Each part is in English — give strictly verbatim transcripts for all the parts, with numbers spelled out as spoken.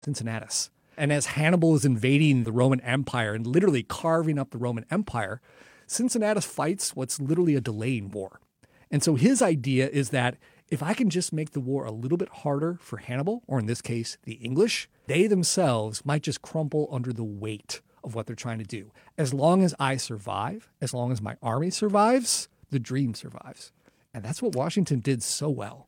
Cincinnatus. And as Hannibal is invading the Roman Empire and literally carving up the Roman Empire, Cincinnatus fights what's literally a delaying war. And so his idea is that if I can just make the war a little bit harder for Hannibal, or in this case, the English, they themselves might just crumple under the weight of what they're trying to do. As long as I survive, as long as my army survives, the dream survives. And that's what Washington did so well.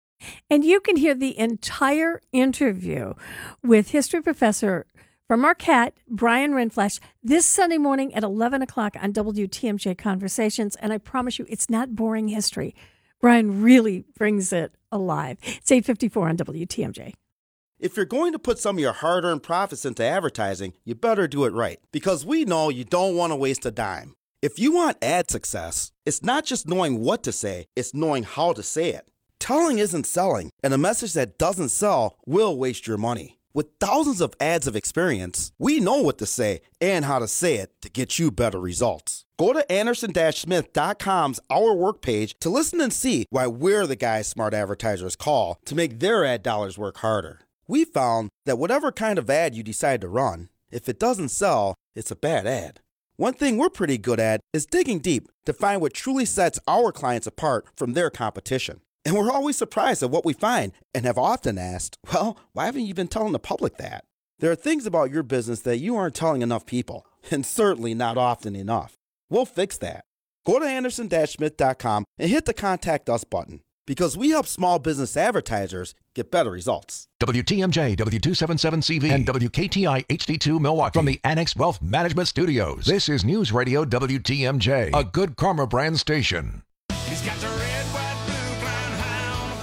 And you can hear the entire interview with history professor from Marquette, Brian Rindfleisch, this Sunday morning at eleven o'clock on W T M J Conversations. And I promise you, it's not boring history. Brian really brings it alive. It's eight fifty-four on W T M J. If you're going to put some of your hard-earned profits into advertising, you better do it right. Because we know you don't want to waste a dime. If you want ad success, it's not just knowing what to say, it's knowing how to say it. Telling isn't selling, and a message that doesn't sell will waste your money. With thousands of ads of experience, we know what to say and how to say it to get you better results. Go to Anderson Smith dot com's Our Work page to listen and see why we're the guys smart advertisers call to make their ad dollars work harder. We found that whatever kind of ad you decide to run, if it doesn't sell, it's a bad ad. One thing we're pretty good at is digging deep to find what truly sets our clients apart from their competition. And we're always surprised at what we find and have often asked, well, why haven't you been telling the public that? There are things about your business that you aren't telling enough people, and certainly not often enough. We'll fix that. Go to Anderson Smith dot com and hit the Contact Us button, because we help small business advertisers get better results. W T M J, W two seventy-seven C V, and W K T I H D two Milwaukee. From the Annex Wealth Management Studios, this is News Radio W T M J, a Good Karma brand station. He's got the red, white, blue bloodhound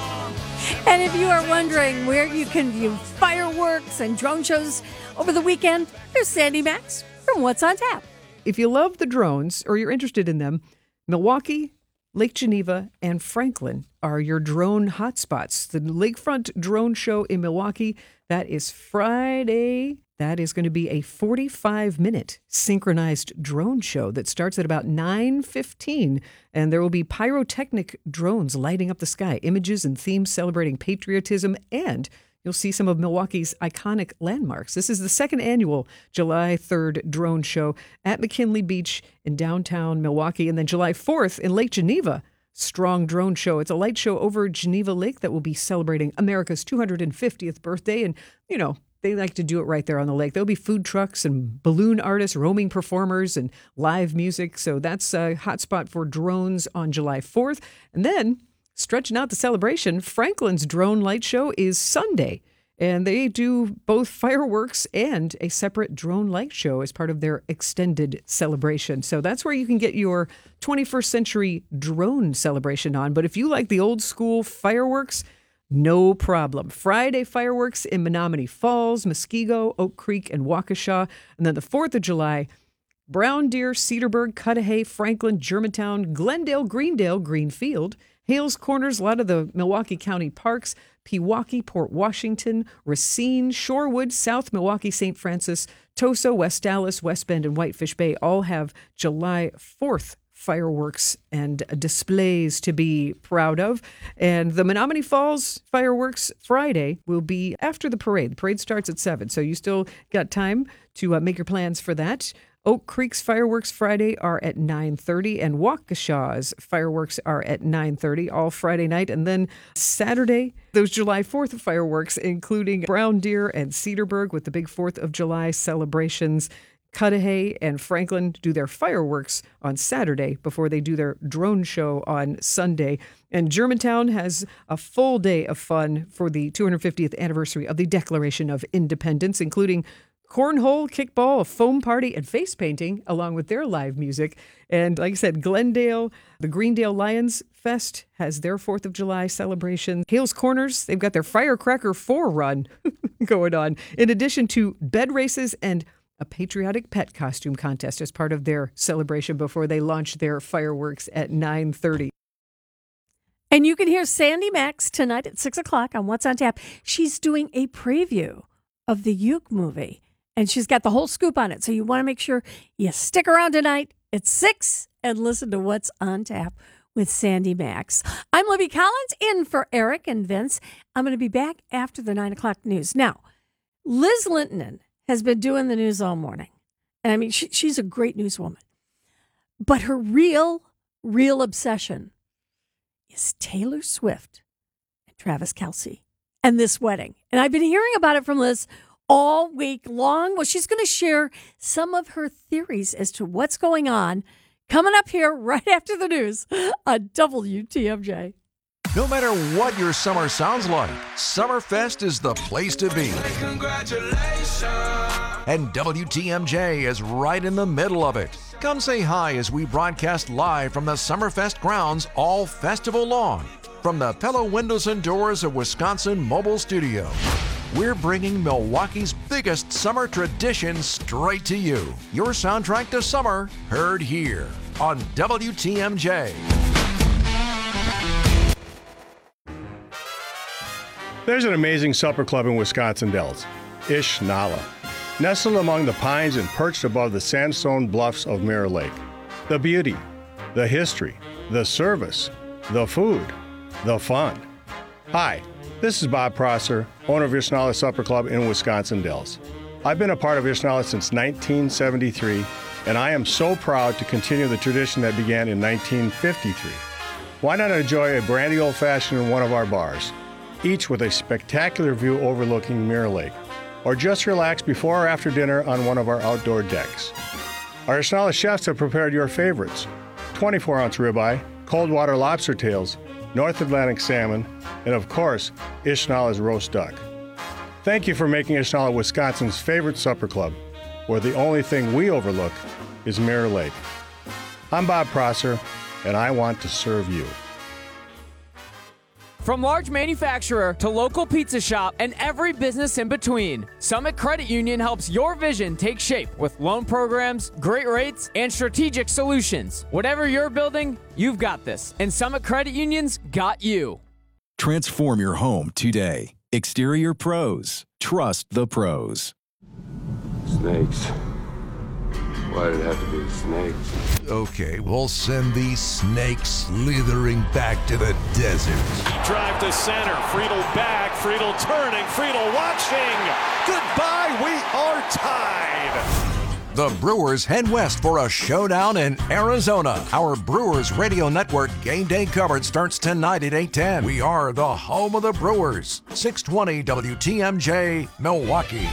farm. And if you are wondering where you can view fireworks and drone shows over the weekend, there's Sandy Max from What's on Tap. If you love the drones or you're interested in them, Milwaukee, Lake Geneva, and Franklin are your drone hotspots. The Lakefront Drone Show in Milwaukee, that is Friday. That is going to be a forty-five minute synchronized drone show that starts at about nine fifteen. And there will be pyrotechnic drones lighting up the sky, images and themes celebrating patriotism, and you'll see some of Milwaukee's iconic landmarks. This is the second annual July third drone show at McKinley Beach in downtown Milwaukee. And then July fourth in Lake Geneva, Strong Drone Show. It's a light show over Geneva Lake that will be celebrating America's two hundred fiftieth birthday. And, you know, they like to do it right there on the lake. There'll be food trucks and balloon artists, roaming performers, and live music. So that's a hotspot for drones on July fourth. And then, stretching out the celebration, Franklin's Drone Light Show is Sunday, and they do both fireworks and a separate drone light show as part of their extended celebration. So that's where you can get your twenty-first century drone celebration on. But if you like the old school fireworks, no problem. Friday fireworks in Menominee Falls, Muskego, Oak Creek, and Waukesha. And then the fourth of July, Brown Deer, Cedarburg, Cudahy, Franklin, Germantown, Glendale, Greendale, Greenfield, Hales Corners, a lot of the Milwaukee County parks, Pewaukee, Port Washington, Racine, Shorewood, South Milwaukee, Saint Francis, Tosa, West Dallas, West Bend, and Whitefish Bay all have July fourth fireworks and displays to be proud of. And the Menominee Falls fireworks Friday will be after the parade. The parade starts at seven, so you still got time to uh, make your plans for that. Oak Creek's fireworks Friday are at nine thirty, and Waukesha's fireworks are at nine thirty all Friday night. And then Saturday, those July fourth fireworks, including Brown Deer and Cedarburg with the big fourth of July celebrations. Cudahy and Franklin do their fireworks on Saturday before they do their drone show on Sunday. And Germantown has a full day of fun for the two hundred fiftieth anniversary of the Declaration of Independence, including cornhole, kickball, a foam party, and face painting, along with their live music. And like I said, Glendale, the Greendale Lions Fest has their fourth of July celebration. Hales Corners, they've got their Firecracker four run going on, in addition to bed races and a patriotic pet costume contest as part of their celebration before they launch their fireworks at nine thirty. And you can hear Sandy Max tonight at six o'clock on What's on Tap. She's doing a preview of the Uke movie, and she's got the whole scoop on it. So you want to make sure you stick around tonight at six and listen to What's on Tap with Sandy Max. I'm Libby Collins, in for Eric and Vince. I'm going to be back after the nine o'clock news. Now, Liz Linton has been doing the news all morning. And I mean, she, she's a great newswoman. But her real, real obsession is Taylor Swift and Travis Kelce and this wedding. And I've been hearing about it from Liz all week long. Well, she's going to share some of her theories as to what's going on coming up here right after the news on W T M J. No matter what your summer sounds like, Summerfest is the place to be. Congratulations. And W T M J is right in the middle of it. Come say hi as we broadcast live from the Summerfest grounds all festival long. From the Pella Windows and Doors of Wisconsin Mobile Studio, we're bringing Milwaukee's biggest summer tradition straight to you. Your soundtrack to summer, heard here on W T M J. There's an amazing supper club in Wisconsin Dells, Ish Nala, nestled among the pines and perched above the sandstone bluffs of Mirror Lake. The beauty, the history, the service, the food, the fun. Hi, this is Bob Prosser, owner of Ish Nala Supper Club in Wisconsin Dells. I've been a part of Ish Nala since nineteen seventy-three, and I am so proud to continue the tradition that began in nineteen fifty-three. Why not enjoy a brandy old-fashioned in one of our bars, each with a spectacular view overlooking Mirror Lake, or just relax before or after dinner on one of our outdoor decks. Our Ish Nala chefs have prepared your favorites: twenty-four ounce ribeye, cold water lobster tails, North Atlantic salmon, and of course, Ish Nala's roast duck. Thank you for making Ish Nala Wisconsin's favorite supper club, where the only thing we overlook is Mirror Lake. I'm Bob Prosser, and I want to serve you. From large manufacturer to local pizza shop and every business in between, Summit Credit Union helps your vision take shape with loan programs, great rates, and strategic solutions. Whatever you're building, you've got this, and Summit Credit Union's got you. Transform your home today. Exterior Pros. Trust the pros. Snakes. Why did it have to be snakes? Okay, we'll send these snakes slithering back to the desert. Drive to center. Friedel back. Friedel turning. Friedel watching. Goodbye. We are tied. The Brewers head west for a showdown in Arizona. Our Brewers Radio Network game day coverage starts tonight at eight ten. We are the home of the Brewers. six twenty W T M J, Milwaukee.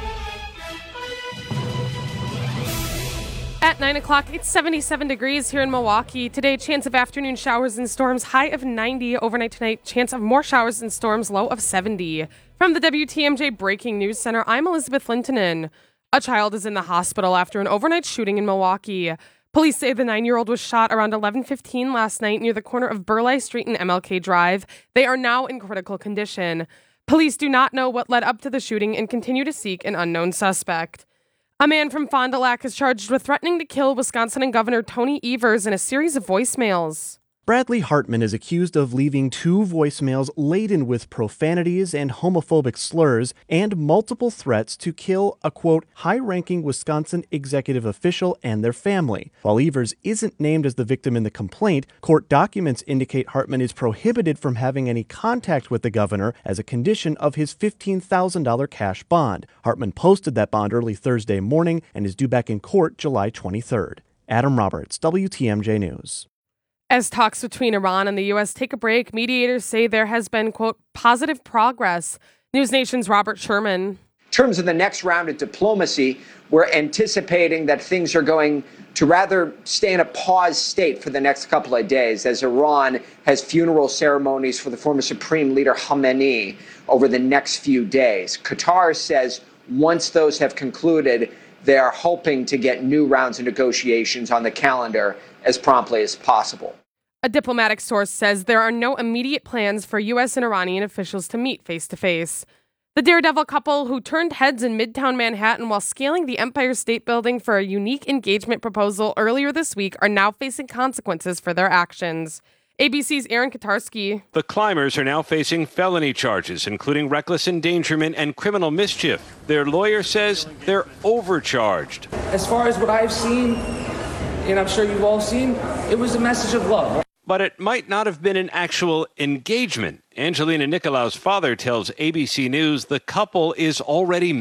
At nine o'clock, it's seventy-seven degrees here in Milwaukee. Today, chance of afternoon showers and storms, high of ninety. Overnight tonight, chance of more showers and storms, low of seventy. From the W T M J Breaking News Center, I'm Elizabeth Lintonen. A child is in the hospital after an overnight shooting in Milwaukee. Police say the nine-year-old was shot around eleven fifteen last night near the corner of Burleigh Street and M L K Drive. They are now in critical condition. Police do not know what led up to the shooting and continue to seek an unknown suspect. A man from Fond du Lac is charged with threatening to kill Wisconsin and Governor Tony Evers in a series of voicemails. Bradley Hartman is accused of leaving two voicemails laden with profanities and homophobic slurs and multiple threats to kill a, quote, high-ranking Wisconsin executive official and their family. While Evers isn't named as the victim in the complaint, court documents indicate Hartman is prohibited from having any contact with the governor as a condition of his fifteen thousand dollars cash bond. Hartman posted that bond early Thursday morning and is due back in court July twenty-third. Adam Roberts, W T M J News. As talks between Iran and the U S take a break, mediators say there has been, quote, positive progress. News Nation's Robert Sherman. In terms of the next round of diplomacy, we're anticipating that things are going to rather stay in a pause state for the next couple of days as Iran has funeral ceremonies for the former Supreme Leader Khamenei over the next few days. Qatar says once those have concluded, they are hoping to get new rounds of negotiations on the calendar as promptly as possible. A diplomatic source says there are no immediate plans for U S and Iranian officials to meet face-to-face. The daredevil couple who turned heads in Midtown Manhattan while scaling the Empire State Building for a unique engagement proposal earlier this week are now facing consequences for their actions. A B C's Aaron Katarski. The climbers are now facing felony charges, including reckless endangerment and criminal mischief. Their lawyer says they're overcharged. As far as what I've seen, and I'm sure you've all seen, it was a message of love. But it might not have been an actual engagement. Angelina Nicolaou's father tells A B C News the couple is already